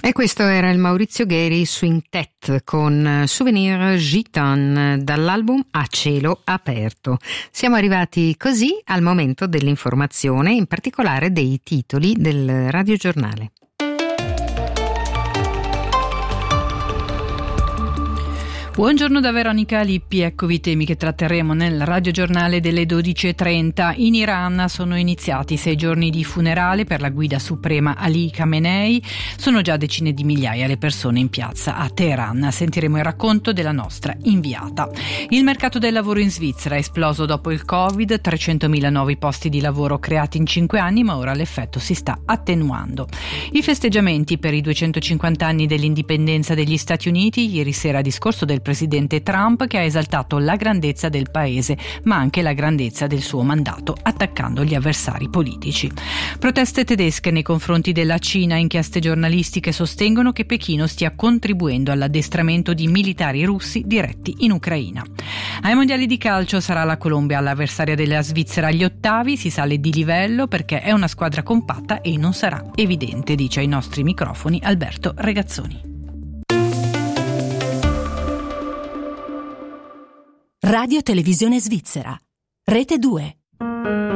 E questo era il Maurizio Gheri Swing Tet con Souvenir Gitan dall'album A cielo aperto. Siamo arrivati così al momento dell'informazione, in particolare dei titoli del radiogiornale. Buongiorno da Veronica Lippi, eccovi i temi che tratteremo nel radiogiornale delle 12.30. In Iran sono iniziati 6 giorni di funerale per la guida suprema Ali Khamenei. Sono già decine di migliaia le persone in piazza a Teheran. Sentiremo il racconto della nostra inviata. Il mercato del lavoro in Svizzera è esploso dopo il Covid, 300.000 nuovi posti di lavoro creati in 5 anni, ma ora l'effetto si sta attenuando. I festeggiamenti per i 250 anni dell'indipendenza degli Stati Uniti, ieri sera a discorso del presidente Trump, che ha esaltato la grandezza del paese ma anche la grandezza del suo mandato, attaccando gli avversari politici. Proteste tedesche nei confronti della Cina. Inchieste giornalistiche sostengono che Pechino stia contribuendo all'addestramento di militari russi diretti in Ucraina. Ai mondiali di calcio sarà la Colombia l'avversaria della Svizzera agli ottavi. Si sale di livello perché è una squadra compatta e non sarà evidente, dice ai nostri microfoni Alberto Regazzoni. Radio Televisione Svizzera, Rete 2.